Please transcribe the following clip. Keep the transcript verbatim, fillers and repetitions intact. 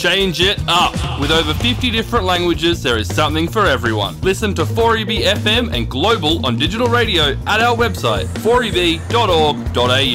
change it up. With over fifty different languages, there is something for everyone. Listen to four E B F M and Global on digital radio at our website, four e b dot org dot a u.